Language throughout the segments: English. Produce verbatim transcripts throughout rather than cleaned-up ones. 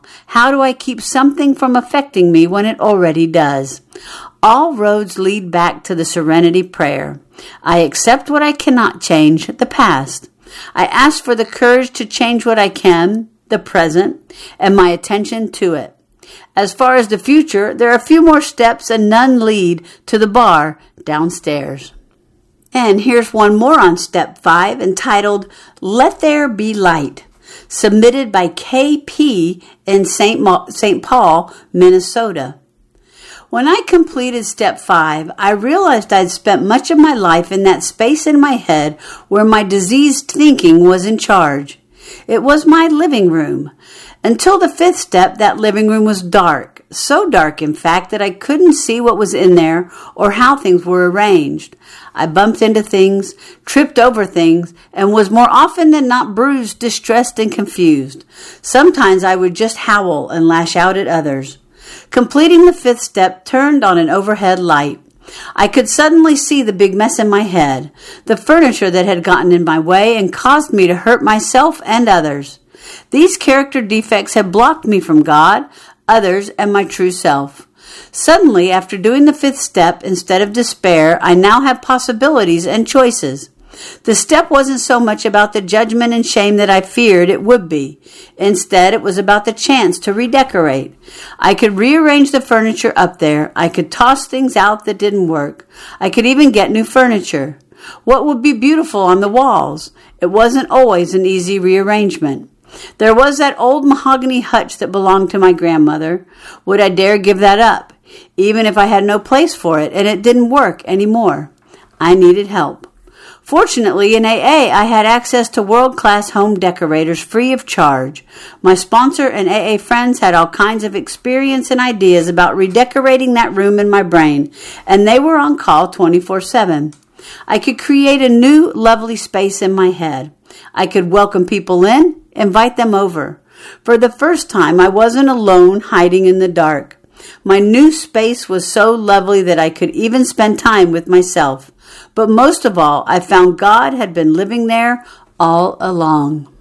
How do I keep something from affecting me when it already does? All roads lead back to the serenity prayer. I accept what I cannot change, the past. I ask for the courage to change what I can, the present, and my attention to it. As far as the future, there are a few more steps and none lead to the bar downstairs. And here's one more on step five, entitled, Let There Be Light, submitted by K P in Saint Ma- Saint Paul, Minnesota. When I completed step five, I realized I'd spent much of my life in that space in my head where my diseased thinking was in charge. It was my living room. Until the fifth step, that living room was dark. So dark, in fact, that I couldn't see what was in there or how things were arranged. I bumped into things, tripped over things, and was more often than not bruised, distressed, and confused. Sometimes I would just howl and lash out at others. Completing the fifth step turned on an overhead light. I could suddenly see the big mess in my head, the furniture that had gotten in my way and caused me to hurt myself and others. These character defects had blocked me from God, others, and my true self. Suddenly, after doing the fifth step, instead of despair, I now have possibilities and choices. The step wasn't so much about the judgment and shame that I feared it would be. Instead, it was about the chance to redecorate. I could rearrange the furniture up there. I could toss things out that didn't work. I could even get new furniture. What would be beautiful on the walls? It wasn't always an easy rearrangement. There was that old mahogany hutch that belonged to my grandmother. Would I dare give that up, even if I had no place for it and it didn't work anymore? I needed help. Fortunately, in A A, I had access to world-class home decorators free of charge. My sponsor and A A friends had all kinds of experience and ideas about redecorating that room in my brain, and they were on call twenty-four seven. I could create a new, lovely space in my head. I could welcome people in, invite them over. For the first time, I wasn't alone, hiding in the dark. My new space was so lovely that I could even spend time with myself. But most of all, I found God had been living there all along.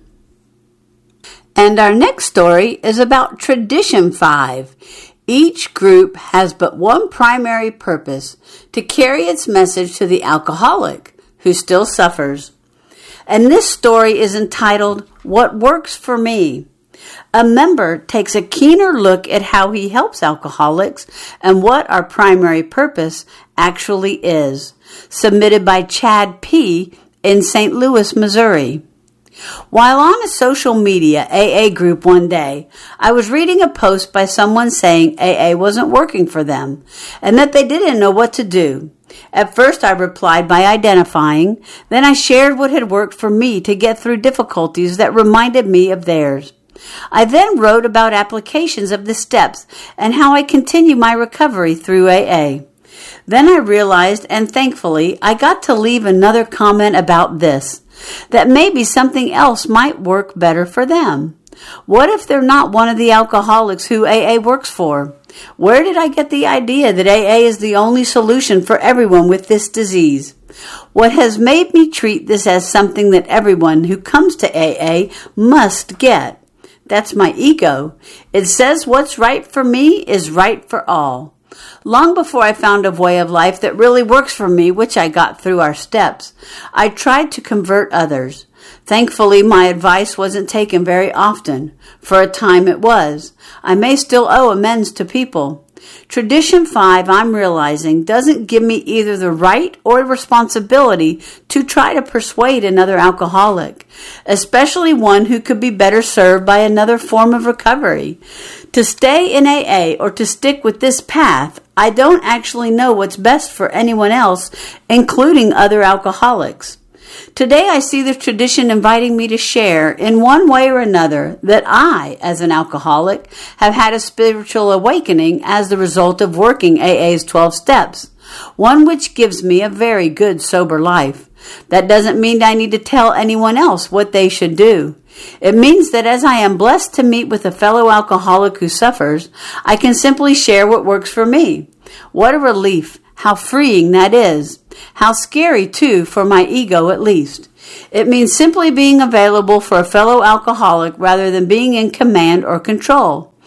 And our next story is about Tradition five. Each group has but one primary purpose, to carry its message to the alcoholic who still suffers. And this story is entitled, What Works for Me. A member takes a keener look at how he helps alcoholics and what our primary purpose actually is. Submitted by Chad P. in Saint Louis, Missouri. While on a social media A A group one day, I was reading a post by someone saying A A wasn't working for them and that they didn't know what to do. At first, I replied by identifying. Then I shared what had worked for me to get through difficulties that reminded me of theirs. I then wrote about applications of the steps and how I continue my recovery through A A. Then I realized, and thankfully, I got to leave another comment about this, that maybe something else might work better for them. What if they're not one of the alcoholics who A A works for? Where did I get the idea that A A is the only solution for everyone with this disease? What has made me treat this as something that everyone who comes to A A must get? That's my ego. It says what's right for me is right for all. Long before I found a way of life that really works for me, which I got through our steps, I tried to convert others. Thankfully, my advice wasn't taken very often. For a time it was. I may still owe amends to people. Tradition five, I'm realizing, doesn't give me either the right or responsibility to try to persuade another alcoholic, especially one who could be better served by another form of recovery. To stay in A A or to stick with this path, I don't actually know what's best for anyone else, including other alcoholics. Today I see the tradition inviting me to share, in one way or another, that I, as an alcoholic, have had a spiritual awakening as the result of working A A's twelve steps, one which gives me a very good sober life. That doesn't mean I need to tell anyone else what they should do. It means that as I am blessed to meet with a fellow alcoholic who suffers, I can simply share what works for me. What a relief. How freeing that is. How scary, too, for my ego at least. It means simply being available for a fellow alcoholic rather than being in command or control.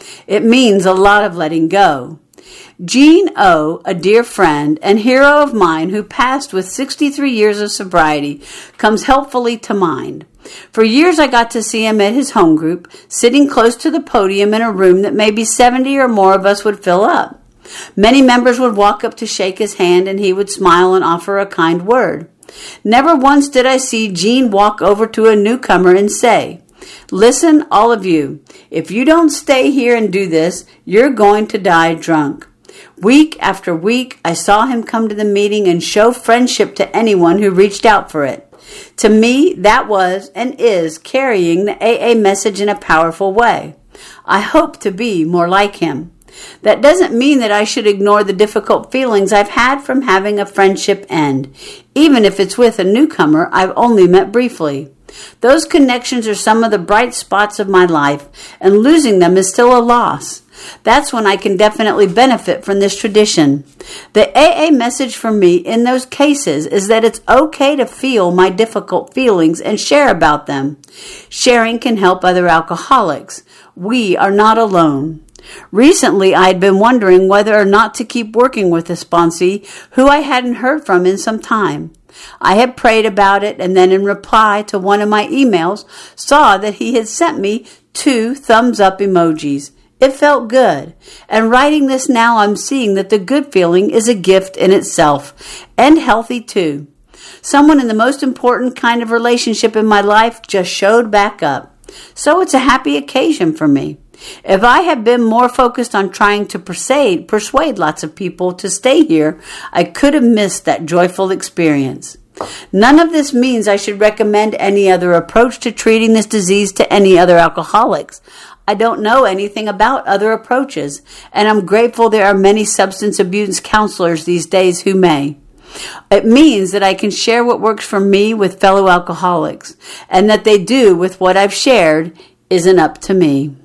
It means a lot of letting go. Jean O., a dear friend and hero of mine who passed with sixty-three years of sobriety, comes helpfully to mind. For years I got to see him at his home group, sitting close to the podium in a room that maybe seventy or more of us would fill up. Many members would walk up to shake his hand and he would smile and offer a kind word. Never once did I see Jean walk over to a newcomer and say, "Listen, all of you, if you don't stay here and do this, you're going to die drunk." Week after week, I saw him come to the meeting and show friendship to anyone who reached out for it. To me, that was and is carrying the A A message in a powerful way. I hope to be more like him. That doesn't mean that I should ignore the difficult feelings I've had from having a friendship end, even if it's with a newcomer I've only met briefly. Those connections are some of the bright spots of my life, and losing them is still a loss. That's when I can definitely benefit from this tradition. The A A message for me in those cases is that it's okay to feel my difficult feelings and share about them. Sharing can help other alcoholics. We are not alone. Recently, I had been wondering whether or not to keep working with a sponsee who I hadn't heard from in some time. I had prayed about it and then in reply to one of my emails saw that he had sent me two thumbs up emojis. It felt good. And writing this now, I'm seeing that the good feeling is a gift in itself and healthy too. Someone in the most important kind of relationship in my life just showed back up. So it's a happy occasion for me. If I had been more focused on trying to persuade, persuade lots of people to stay here, I could have missed that joyful experience. None of this means I should recommend any other approach to treating this disease to any other alcoholics. I don't know anything about other approaches, and I'm grateful there are many substance abuse counselors these days who may. It means that I can share what works for me with fellow alcoholics, and that they do with what I've shared isn't up to me.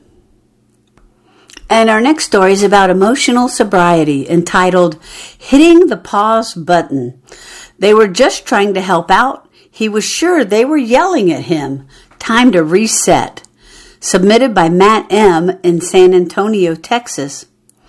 And our next story is about emotional sobriety, entitled Hitting the Pause Button. They were just trying to help out. He was sure they were yelling at him. Time to reset. Submitted by Matt M. in San Antonio, Texas.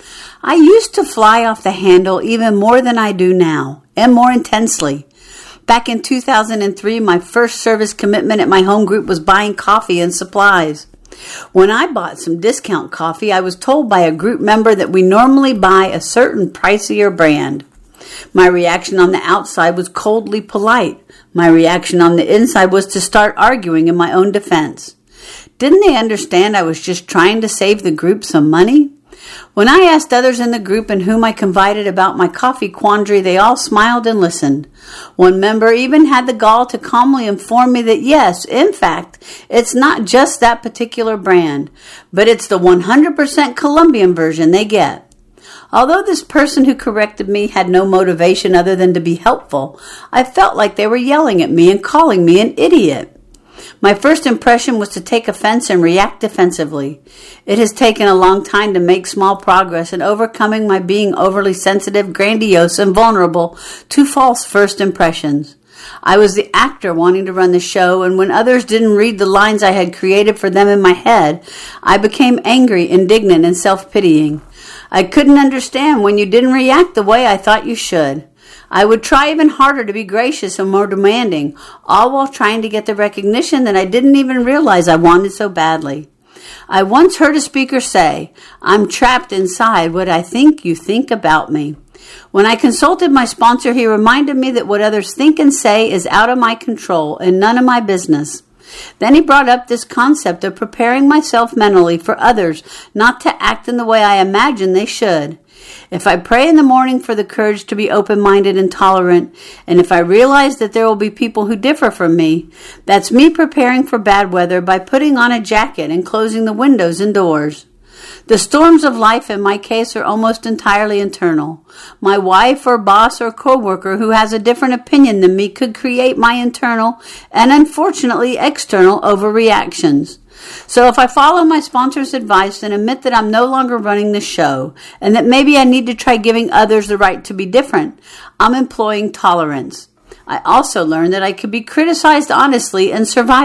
I used to fly off the handle even more than I do now, and more intensely. Back in two thousand three, my first service commitment at my home group was buying coffee and supplies. When I bought some discount coffee, I was told by a group member that we normally buy a certain pricier brand. My reaction on the outside was coldly polite. My reaction on the inside was to start arguing in my own defense. Didn't they understand I was just trying to save the group some money? When I asked others in the group in whom I confided about my coffee quandary, they all smiled and listened. One member even had the gall to calmly inform me that yes, in fact, it's not just that particular brand, but it's the one hundred percent Colombian version they get. Although this person who corrected me had no motivation other than to be helpful, I felt like they were yelling at me and calling me an idiot. My first impression was to take offense and react defensively. It has taken a long time to make small progress in overcoming my being overly sensitive, grandiose, and vulnerable to false first impressions. I was the actor wanting to run the show, and when others didn't read the lines I had created for them in my head, I became angry, indignant, and self-pitying. I couldn't understand when you didn't react the way I thought you should. I would try even harder to be gracious and more demanding, all while trying to get the recognition that I didn't even realize I wanted so badly. I once heard a speaker say, "I'm trapped inside what I think you think about me." When I consulted my sponsor, he reminded me that what others think and say is out of my control and none of my business. Then he brought up this concept of preparing myself mentally for others not to act in the way I imagine they should. If I pray in the morning for the courage to be open-minded and tolerant, and if I realize that there will be people who differ from me, that's me preparing for bad weather by putting on a jacket and closing the windows and doors. The storms of life in my case are almost entirely internal. My wife or boss or coworker who has a different opinion than me could create my internal and unfortunately external overreactions. So if I follow my sponsor's advice and admit that I'm no longer running the show and that maybe I need to try giving others the right to be different, I'm employing tolerance. I also learned that I could be criticized honestly and survive it.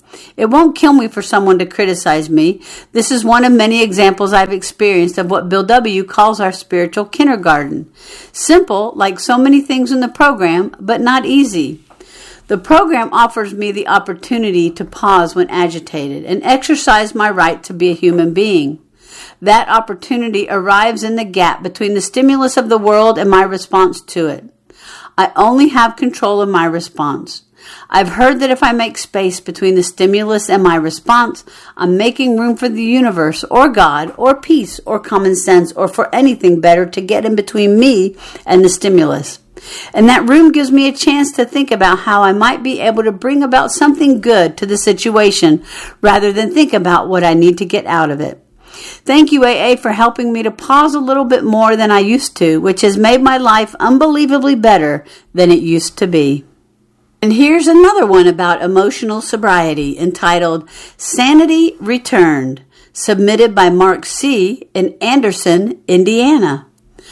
It won't kill me for someone to criticize me. This is one of many examples I've experienced of what Bill W. calls our spiritual kindergarten. Simple, like so many things in the program, but not easy. The program offers me the opportunity to pause when agitated and exercise my right to be a human being. That opportunity arrives in the gap between the stimulus of the world and my response to it. I only have control of my response. I've heard that if I make space between the stimulus and my response, I'm making room for the universe or God or peace or common sense or for anything better to get in between me and the stimulus. And that room gives me a chance to think about how I might be able to bring about something good to the situation rather than think about what I need to get out of it. Thank you, A A, for helping me to pause a little bit more than I used to, which has made my life unbelievably better than it used to be. And here's another one about emotional sobriety entitled Sanity Returned, submitted by Mark C. in Anderson, Indiana.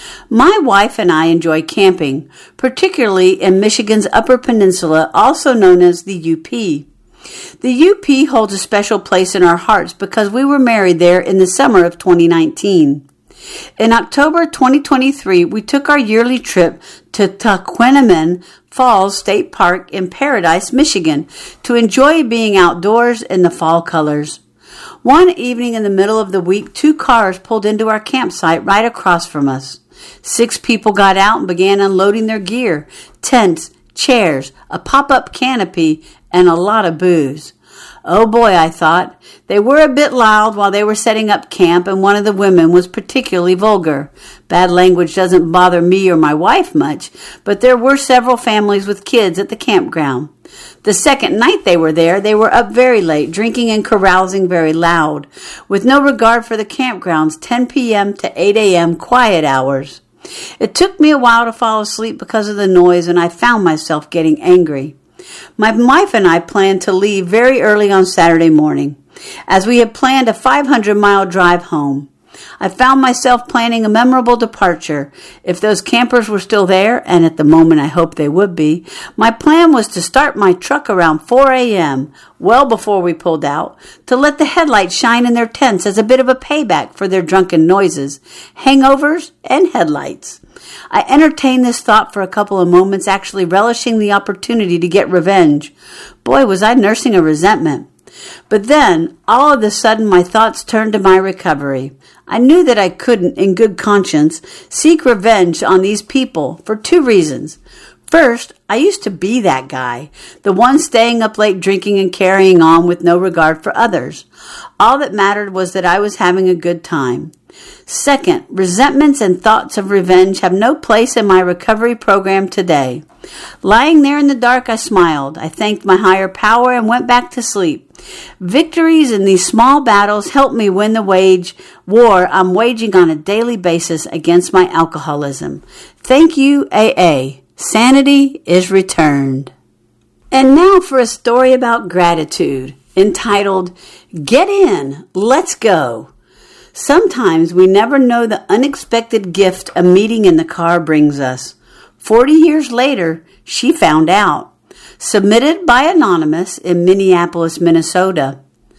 My wife and I enjoy camping, particularly in Michigan's Upper Peninsula, also known as the U P. The U P holds a special place in our hearts because we were married there in the summer of twenty nineteen. In October twenty twenty-three, we took our yearly trip to Tahquamenon Falls State Park in Paradise, Michigan, to enjoy being outdoors in the fall colors. One evening in the middle of the week, two cars pulled into our campsite right across from us. Six people got out and began unloading their gear, tents, chairs, a pop-up canopy, and a lot of booze. Oh boy, I thought. They were a bit loud while they were setting up camp, and one of the women was particularly vulgar. Bad language doesn't bother me or my wife much, but there were several families with kids at the campground. The second night they were there, they were up very late, drinking and carousing very loud, with no regard for the campground's ten p.m. to eight a.m. quiet hours. It took me a while to fall asleep because of the noise, and I found myself getting angry. My wife and I planned to leave very early on Saturday morning, as we had planned a five hundred mile drive home. I found myself planning a memorable departure. If those campers were still there, and at the moment I hoped they would be, my plan was to start my truck around four a.m., well before we pulled out, to let the headlights shine in their tents as a bit of a payback for their drunken noises, hangovers, and headlights. I entertained this thought for a couple of moments, actually relishing the opportunity to get revenge. Boy, was I nursing a resentment. But then, all of a sudden, my thoughts turned to my recovery. I knew that I couldn't, in good conscience, seek revenge on these people for two reasons. First, I used to be that guy, the one staying up late drinking and carrying on with no regard for others. All that mattered was that I was having a good time. Second, resentments and thoughts of revenge have no place in my recovery program today. Lying there in the dark, I smiled. I thanked my higher power and went back to sleep. Victories in these small battles help me win the wage war I'm waging on a daily basis against my alcoholism. Thank you, A A. Sanity is returned. And now for a story about gratitude, entitled, Get In, Let's Go. Sometimes we never know the unexpected gift a meeting in the car brings us. Forty years later, she found out. Submitted by Anonymous in Minneapolis, Minnesota.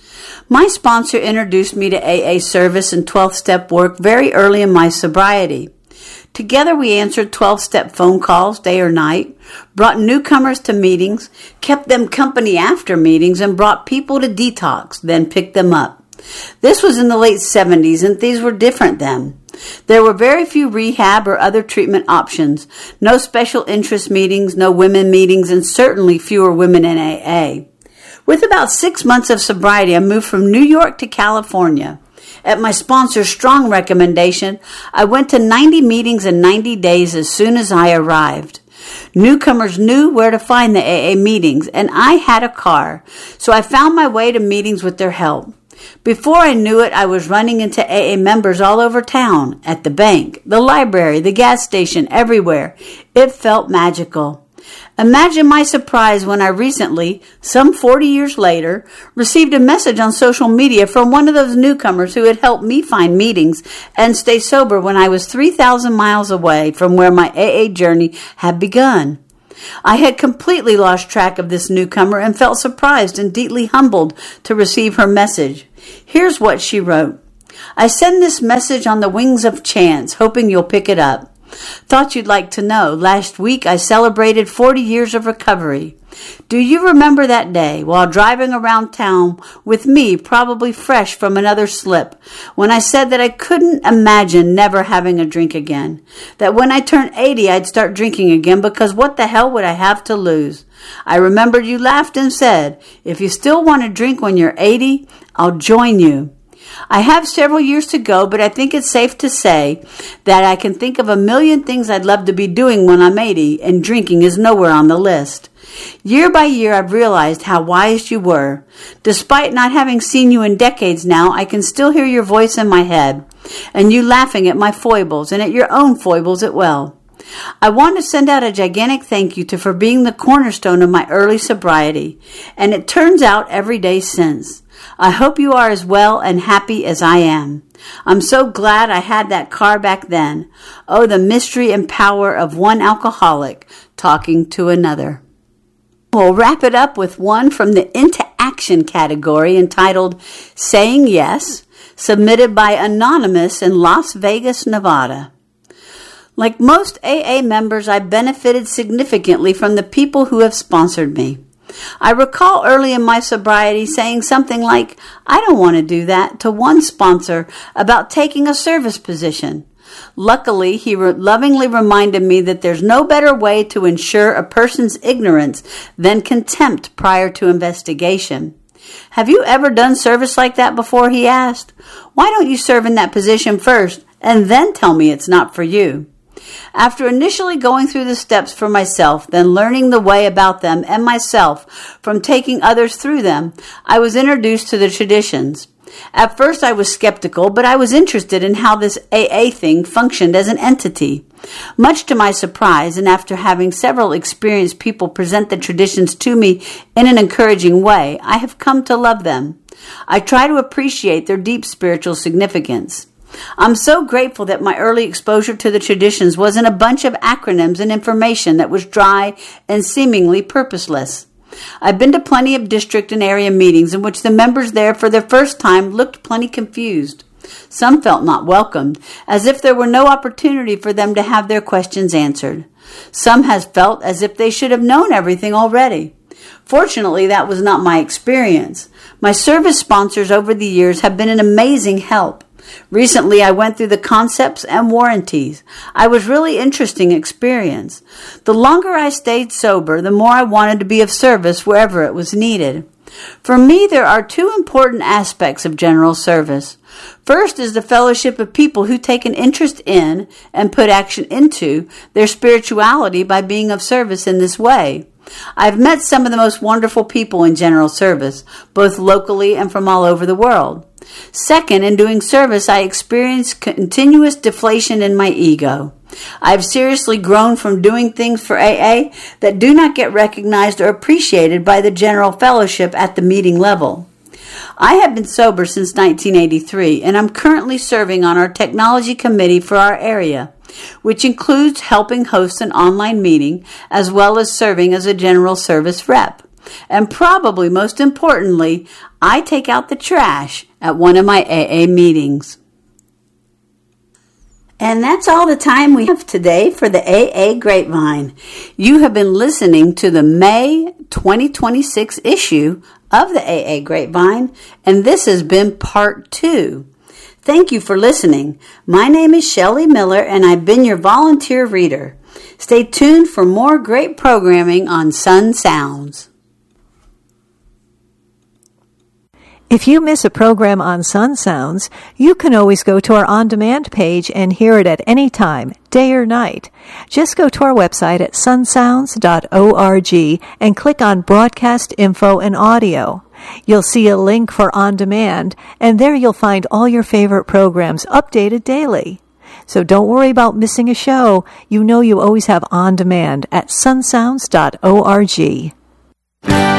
My sponsor introduced me to A A service and twelve-step work very early in my sobriety. Together we answered twelve-step phone calls day or night, brought newcomers to meetings, kept them company after meetings, and brought people to detox, then picked them up. This was in the late seventies, and things were different then. There were very few rehab or other treatment options, no special interest meetings, no women meetings, and certainly fewer women in A A. With about six months of sobriety, I moved from New York to California. At my sponsor's strong recommendation, I went to ninety meetings in ninety days as soon as I arrived. Newcomers knew where to find the A A meetings, and I had a car, so I found my way to meetings with their help. Before I knew it, I was running into A A members all over town, at the bank, the library, the gas station, everywhere. It felt magical. Imagine my surprise when I recently, some forty years later, received a message on social media from one of those newcomers who had helped me find meetings and stay sober when I was three thousand miles away from where my A A journey had begun. I had completely lost track of this newcomer and felt surprised and deeply humbled to receive her message. Here's what she wrote. I send this message on the wings of chance, hoping you'll pick it up. Thought you'd like to know. Last week I celebrated forty years of recovery. Do you remember that day while driving around town with me, probably fresh from another slip, when I said that I couldn't imagine never having a drink again? That when I turned eighty, I'd start drinking again because what the hell would I have to lose? I remembered you laughed and said, if you still want to drink when you're eighty, I'll join you. I have several years to go, but I think it's safe to say that I can think of a million things I'd love to be doing when I'm eighty, and drinking is nowhere on the list. Year by year, I've realized how wise you were. Despite not having seen you in decades now, I can still hear your voice in my head, and you laughing at my foibles and at your own foibles as well. I want to send out a gigantic thank you to for being the cornerstone of my early sobriety, and it turns out every day since. I hope you are as well and happy as I am. I'm so glad I had that car back then. Oh, the mystery and power of one alcoholic talking to another. We'll wrap it up with one from the Into Action category entitled Saying Yes, submitted by Anonymous in Las Vegas, Nevada. Like most A A members, I benefited significantly from the people who have sponsored me. I recall early in my sobriety saying something like, I don't want to do that, to one sponsor about taking a service position. Luckily, he re- lovingly reminded me that there's no better way to ensure a person's ignorance than contempt prior to investigation. Have you ever done service like that before, he asked. Why don't you serve in that position first and then tell me it's not for you? After initially going through the steps for myself, then learning the way about them and myself from taking others through them, I was introduced to the traditions. At first I was skeptical, but I was interested in how this A A thing functioned as an entity. Much to my surprise, and after having several experienced people present the traditions to me in an encouraging way, I have come to love them. I try to appreciate their deep spiritual significance. I'm so grateful that my early exposure to the traditions wasn't a bunch of acronyms and information that was dry and seemingly purposeless. I've been to plenty of district and area meetings in which the members there for the first time looked plenty confused. Some felt not welcomed, as if there were no opportunity for them to have their questions answered. Some has felt as if they should have known everything already. Fortunately, that was not my experience. My service sponsors over the years have been an amazing help. Recently, I went through the concepts and warranties. I was really interesting experience. The longer I stayed sober, the more I wanted to be of service wherever it was needed. For me, there are two important aspects of general service. First is the fellowship of people who take an interest in and put action into their spirituality by being of service in this way. I've met some of the most wonderful people in general service, both locally and from all over the world. Second, in doing service, I experienced continuous deflation in my ego. I've seriously grown from doing things for A A that do not get recognized or appreciated by the general fellowship at the meeting level. I have been sober since nineteen eighty-three, and I'm currently serving on our technology committee for our area, which includes helping host an online meeting as well as serving as a general service rep. And probably most importantly, I take out the trash at one of my A A meetings. And that's all the time we have today for the A A Grapevine. You have been listening to the May twenty twenty-six issue of the A A Grapevine, and this has been part two. Thank you for listening. My name is Shelley Miller, and I've been your volunteer reader. Stay tuned for more great programming on Sun Sounds. If you miss a program on Sun Sounds, you can always go to our on-demand page and hear it at any time, day or night. Just go to our website at sun sounds dot org and click on Broadcast Info and Audio. You'll see a link for On Demand, and there you'll find all your favorite programs updated daily. So don't worry about missing a show. You know you always have On Demand at sun sounds dot org.